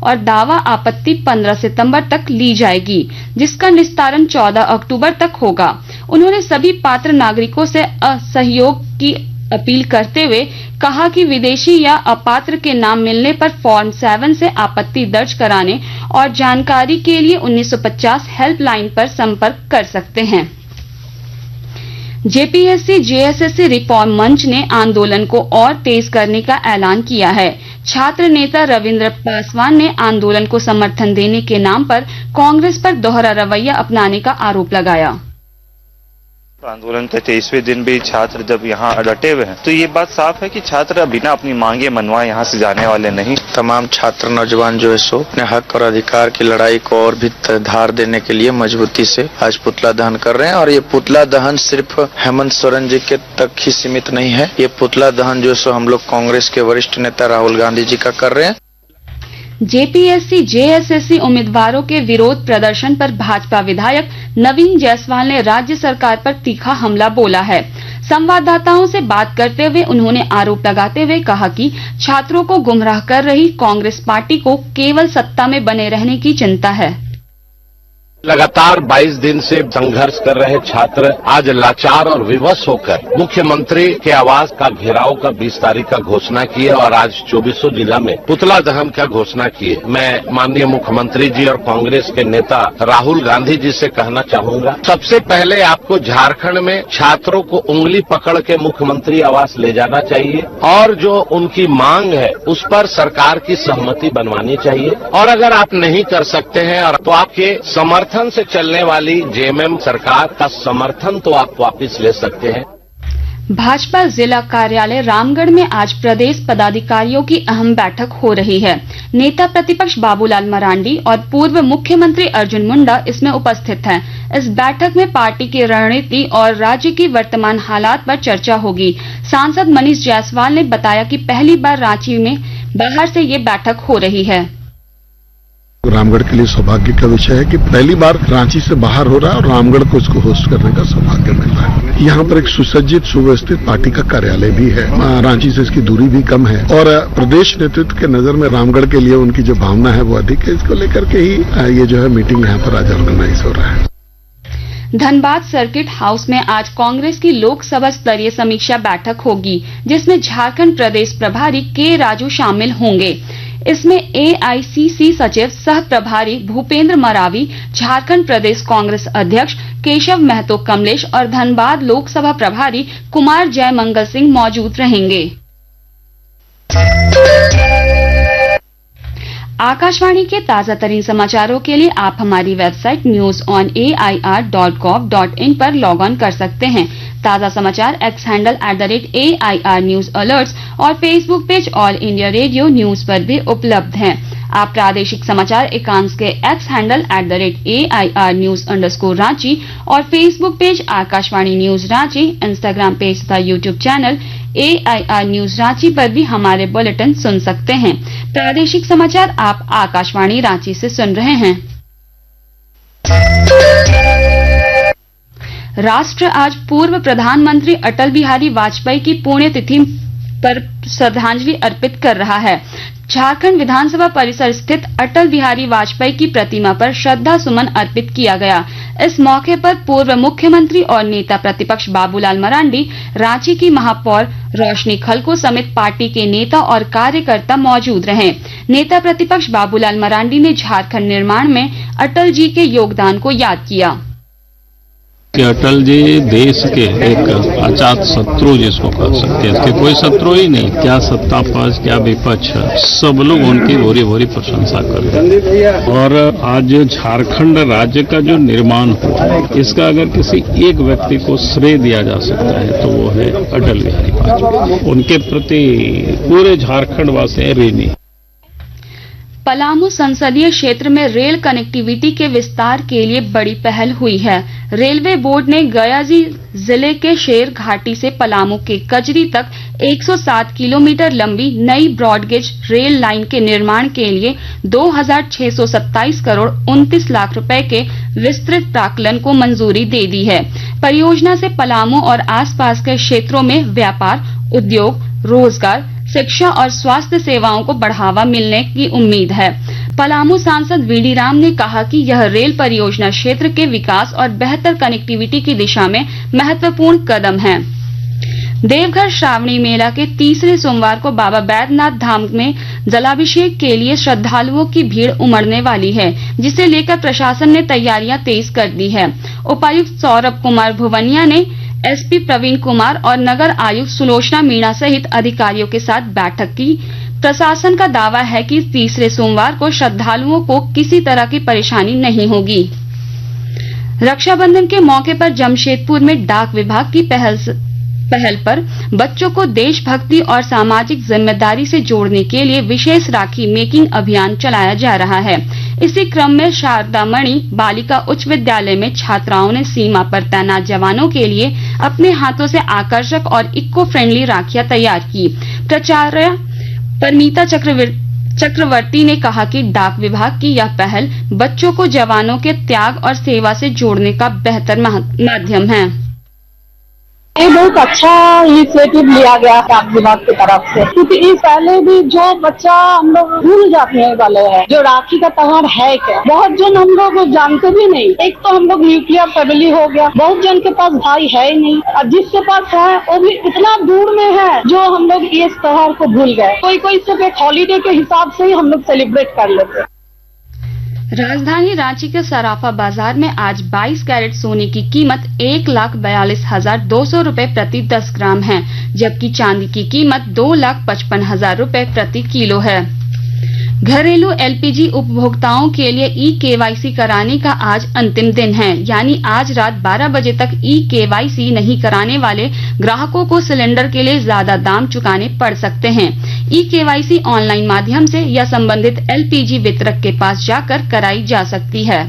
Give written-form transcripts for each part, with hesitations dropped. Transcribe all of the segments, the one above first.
और दावा आपत्ति 15 सितंबर तक ली जाएगी, जिसका निस्तारण 14 अक्टूबर तक होगा। उन्होंने सभी पात्र नागरिकों से असहयोग की अपील करते हुए कहा कि विदेशी या अपात्र के नाम मिलने पर फॉर्म 7 से आपत्ति दर्ज कराने और जानकारी के लिए 1950 हेल्पलाइन पर संपर्क कर सकते हैं। जेपीएससी जेएसएससी रिफॉर्म मंच ने आंदोलन को और तेज करने का ऐलान किया है। छात्र नेता रविंद्र पासवान ने आंदोलन को समर्थन देने के नाम पर कांग्रेस पर दोहरा रवैया अपनाने का आरोप लगाया। आंदोलन के 23वें दिन भी छात्र जब यहाँ डटे हुए हैं तो ये बात साफ है कि छात्र बिना अपनी मांगे मनवाए यहाँ से जाने वाले नहीं। तमाम छात्र नौजवान जो है सो अपने हक और अधिकार की लड़ाई को और भी धार देने के लिए मजबूती से आज पुतला दहन कर रहे हैं। और ये पुतला दहन सिर्फ हेमंत सोरेन जी के तक ही सीमित नहीं है। ये पुतला दहन जो है सो हम लोग कांग्रेस के वरिष्ठ नेता राहुल गांधी जी का कर रहे हैं। जेपीएससी जेएसएससी उम्मीदवारों के विरोध प्रदर्शन पर भाजपा विधायक नवीन जायसवाल ने राज्य सरकार पर तीखा हमला बोला है। संवाददाताओं से बात करते हुए उन्होंने आरोप लगाते हुए कहा कि छात्रों को गुमराह कर रही कांग्रेस पार्टी को केवल सत्ता में बने रहने की चिंता है। लगातार 22 दिन से संघर्ष कर रहे छात्र आज लाचार और विवश होकर मुख्यमंत्री के आवास का घेराव का 20 तारीख का घोषणा किए और आज 24 जिला में पुतला दहन का घोषणा किए। मैं माननीय मुख्यमंत्री जी और कांग्रेस के नेता राहुल गांधी जी से कहना चाहूंगा, सबसे पहले आपको झारखंड में छात्रों को उंगली पकड़ के मुख्यमंत्री आवास ले जाना चाहिए और जो उनकी मांग है उस पर सरकार की सहमति बनवानी चाहिए। और अगर आप नहीं कर सकते हैं और तो आपके समर्थन से चलने वाली जेएमएम सरकार का समर्थन तो आप वापस ले सकते हैं। भाजपा जिला कार्यालय रामगढ़ में आज प्रदेश पदाधिकारियों की अहम बैठक हो रही है। नेता प्रतिपक्ष बाबूलाल मरांडी और पूर्व मुख्यमंत्री अर्जुन मुंडा इसमें उपस्थित हैं। इस बैठक में पार्टी की रणनीति और राज्य की वर्तमान हालात पर चर्चा होगी। सांसद मनीष जायसवाल ने बताया कि पहली बार रांची में बाहर से ये बैठक हो रही है। रामगढ़ के लिए सौभाग्य का विषय है कि पहली बार रांची से बाहर हो रहा है और रामगढ़ को इसको होस्ट करने का सौभाग्य मिल रहा है। यहाँ पर एक सुसज्जित सुव्यवस्थित पार्टी का कार्यालय भी है। रांची से इसकी दूरी भी कम है और प्रदेश नेतृत्व के नजर में रामगढ़ के लिए उनकी जो भावना है वो अधिक है। इसको लेकर के ही ये जो है मीटिंग यहाँ पर आज ऑर्गेनाइज हो रहा है। धनबाद सर्किट हाउस में आज कांग्रेस की लोकसभा स्तरीय समीक्षा बैठक होगी, जिसमें झारखंड प्रदेश प्रभारी के राजू शामिल होंगे। इसमें एआईसीसी सचिव सह प्रभारी भूपेंद्र मरावी, झारखंड प्रदेश कांग्रेस अध्यक्ष केशव महतो कमलेश और धनबाद लोकसभा प्रभारी कुमार जयमंगल सिंह मौजूद रहेंगे। आकाशवाणी के ताजा तरीन समाचारों के लिए आप हमारी वेबसाइट newsonair.gov.in पर लॉग ऑन कर सकते हैं। ताजा समाचार x handle @AIR news alerts और Facebook page all India radio news पर भी उपलब्ध हैं। आप प्रादेशिक समाचार एकांश के एक्स हैंडल @AIR न्यूज_रांची और Facebook page Akashvani news Ranchi, Instagram page तथा YouTube channel AIR news Ranchi पर भी हमारे बुलेटिन सुन सकते हैं। प्रादेशिक समाचार आप आकाशवाणी रांची से सुन रहे हैं। राष्ट्र आज पूर्व प्रधानमंत्री अटल बिहारी वाजपेयी की पुण्यतिथि पर श्रद्धांजलि अर्पित कर रहा है। झारखंड विधानसभा परिसर स्थित अटल बिहारी वाजपेयी की प्रतिमा पर श्रद्धा सुमन अर्पित किया गया। इस मौके पर पूर्व मुख्यमंत्री और नेता प्रतिपक्ष बाबूलाल मरांडी, रांची की महापौर रोशनी खलको समेत पार्टी के नेता और कार्यकर्ता मौजूद रहे। नेता प्रतिपक्ष बाबूलाल मरांडी ने झारखंड निर्माण में अटल जी के योगदान को याद किया। कि अटल जी देश के एक अजात शत्रु जिसको कह सकते हैं, इसके कोई शत्रु ही नहीं, क्या सत्ता पक्ष क्या विपक्ष, सब लोग उनकी भोरी भोरी प्रशंसा करते हैं। और आज झारखंड राज्य का जो निर्माण हुआ, इसका अगर किसी एक व्यक्ति को श्रेय दिया जा सकता है तो वो है अटल बिहारी वाजपेयी। उनके प्रति पूरे झारखंड वासी ऋणी। पलामू संसदीय क्षेत्र में रेल कनेक्टिविटी के विस्तार के लिए बड़ी पहल हुई है। रेलवे बोर्ड ने गयाजी जिले के शेर घाटी से पलामू के कजरी तक 107 किलोमीटर लंबी नई ब्रॉडगेज रेल लाइन के निर्माण के लिए 2,627 करोड़ 29 लाख रुपए के विस्तृत प्राक्कलन को मंजूरी दे दी है। परियोजना से पलामू और आसपास के क्षेत्रों में व्यापार, उद्योग, रोजगार, शिक्षा और स्वास्थ्य सेवाओं को बढ़ावा मिलने की उम्मीद है। पलामू सांसद वीडी राम ने कहा कि यह रेल परियोजना क्षेत्र के विकास और बेहतर कनेक्टिविटी की दिशा में महत्वपूर्ण कदम है। देवघर श्रावणी मेला के तीसरे सोमवार को बाबा बैद्यनाथ धाम में जलाभिषेक के लिए श्रद्धालुओं की भीड़ उमड़ने वाली है, जिसे लेकर प्रशासन ने तैयारियां तेज कर दी है। उपायुक्त सौरभ कुमार भुवनिया ने एसपी प्रवीण कुमार और नगर आयुक्त सुलोचना मीणा सहित अधिकारियों के साथ बैठक की। प्रशासन का दावा है कि तीसरे सोमवार को श्रद्धालुओं को किसी तरह की परेशानी नहीं होगी। रक्षाबंधन के मौके पर जमशेदपुर में डाक विभाग की पहल पर बच्चों को देशभक्ति और सामाजिक जिम्मेदारी से जोड़ने के लिए विशेष राखी मेकिंग अभियान चलाया जा रहा है। इसी क्रम में शारदामणि बालिका उच्च विद्यालय में छात्राओं ने सीमा पर तैनात जवानों के लिए अपने हाथों से आकर्षक और इको फ्रेंडली राखियां तैयार की। प्राचार्य परमीता चक्रवर्ती ने कहा कि डाक विभाग की यह पहल बच्चों को जवानों के त्याग और सेवा से जोड़ने का बेहतर माध्यम है। ये बहुत अच्छा इनिशिएटिव लिया गया डाक विभाग की तरफ से, क्योंकि इस पहले भी जो बच्चा हम लोग भूल जाने वाले हैं जो राखी का त्योहार है क्या। बहुत जन हम लोग जानते भी नहीं। एक तो हम लोग न्यूक्लियर फैमिली हो गया, बहुत जन के पास भाई है ही नहीं, और जिसके पास है वो भी इतना दूर में है जो हम लोग इस त्योहार को भूल गए। कोई सिर्फ एक हॉलीडे के हिसाब से ही हम लोग सेलिब्रेट कर लेते हैं। राजधानी रांची के सराफा बाजार में आज 22 कैरेट सोने की कीमत 1,42,200 रूपये प्रति 10 ग्राम है, जबकि चांदी की कीमत 2,55,000 रूपये प्रति किलो है। घरेलू एलपीजी उपभोक्ताओं के लिए ई-केवाईसी कराने का आज अंतिम दिन है, यानी आज रात 12 बजे तक ई-केवाईसी नहीं कराने वाले ग्राहकों को सिलेंडर के लिए ज्यादा दाम चुकाने पड़ सकते हैं। ई-केवाईसी ऑनलाइन माध्यम से या संबंधित एलपीजी वितरक के पास जाकर कराई जा सकती है।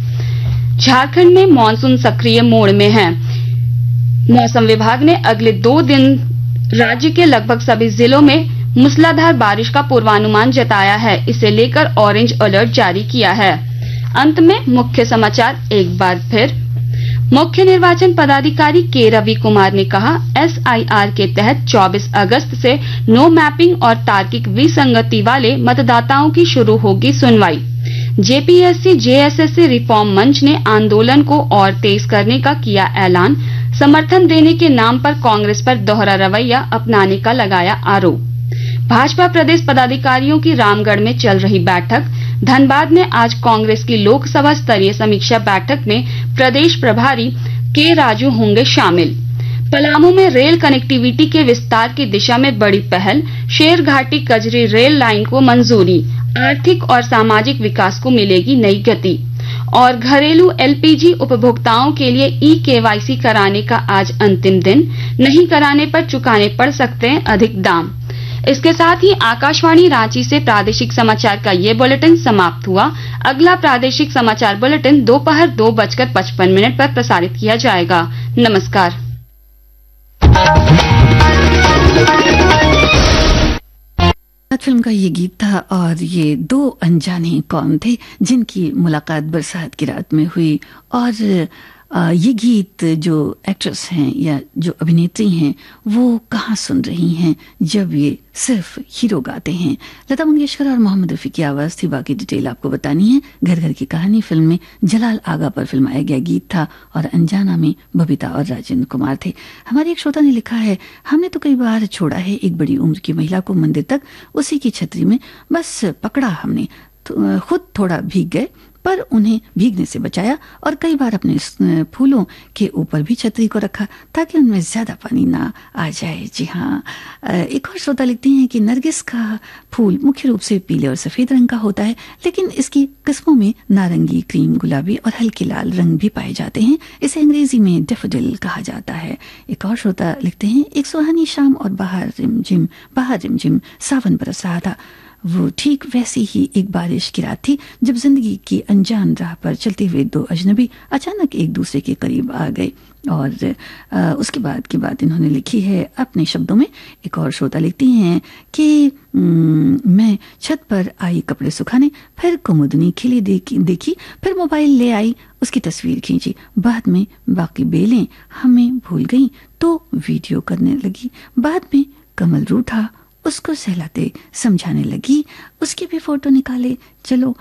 झारखंड में मानसून सक्रिय मोड में है। मौसम विभाग ने अगले 2 दिन राज्य के लगभग सभी जिलों में मूसलाधार बारिश का पूर्वानुमान जताया है। इसे लेकर ऑरेंज अलर्ट जारी किया है। अंत में मुख्य समाचार एक बार फिर। मुख्य निर्वाचन पदाधिकारी के रवि कुमार ने कहा, एसआईआर के तहत 24 अगस्त से नो मैपिंग और तार्किक विसंगति वाले मतदाताओं की शुरू होगी सुनवाई। जेपीएससी जेएसएससी रिफॉर्म मंच ने आंदोलन को और तेज करने का किया ऐलान। समर्थन देने के नाम पर कांग्रेस पर दोहरा रवैया अपनाने का लगाया आरोप। भाजपा प्रदेश पदाधिकारियों की रामगढ़ में चल रही बैठक। धनबाद में आज कांग्रेस की लोकसभा स्तरीय समीक्षा बैठक में प्रदेश प्रभारी के राजू होंगे शामिल। पलामू में रेल कनेक्टिविटी के विस्तार की दिशा में बड़ी पहल। शेरघाटी कजरी रेल लाइन को मंजूरी। आर्थिक और सामाजिक विकास को मिलेगी नई गति। और घरेलू एलपीजी उपभोक्ताओं के लिए ई-केवाईसी कराने का आज अंतिम दिन। नहीं कराने पर चुकाने पड़ सकते हैं अधिक दाम। इसके साथ ही आकाशवाणी रांची से प्रादेशिक समाचार का ये बुलेटिन समाप्त हुआ। अगला प्रादेशिक समाचार बुलेटिन दोपहर 2:55 पर प्रसारित किया जाएगा। नमस्कार। फिल्म का ये गीत था और ये 2 अनजाने कौन थे जिनकी मुलाकात बरसात की रात में हुई। और ये गीत जो एक्ट्रेस हैं या जो अभिनेत्री हैं वो कहाँ सुन रही हैं जब ये सिर्फ हीरो गाते हैं। लता मंगेशकर और मोहम्मद रफी की आवाज थी। बाकी डिटेल आपको बतानी है। घर घर की कहानी फिल्म में जलाल आगा पर फिल्माया गया गीत था और अनजाना में बबीता और राजेंद्र कुमार थे। हमारे एक श्रोता ने लिखा है, हमने तो कई बार छोड़ा है एक बड़ी उम्र की महिला को मंदिर तक, उसी की छतरी में बस पकड़ा हमने, खुद थोड़ा भीग गए पर उन्हें भीगने से बचाया और कई बार अपने फूलों के ऊपर भी छतरी को रखा ताकि उनमें ज्यादा पानी ना आ जाए। जी हाँ। एक और श्रोता लिखती हैं कि नरगिस का फूल मुख्य रूप से पीले और सफेद रंग का होता है, लेकिन इसकी किस्मों में नारंगी, क्रीम, गुलाबी और हल्के लाल रंग भी पाए जाते हैं। इसे अंग्रेजी में डैफोडिल कहा जाता है। एक और श्रोता लिखते हैं, एक सुहानी शाम और बाहर रिमझिम सावन बरस रहा था। वो ठीक वैसी ही एक बारिश की रात थी जब जिंदगी की अनजान राह पर चलते हुए 2 अजनबी अचानक एक दूसरे के करीब आ गए। और उसके बाद की बात इन्होंने लिखी है अपने शब्दों में। एक और श्रोता लिखती हैं कि मैं छत पर आई कपड़े सुखाने, फिर कुमुदनी खिली देखी, फिर मोबाइल ले आई, उसकी तस्वीर खींची, बाद में बाकी बेलें हमें भूल गई तो वीडियो करने लगी, बाद में कमल रूठा उसको सहलाते समझाने लगी। उसके भी फोटो निकाले। चलो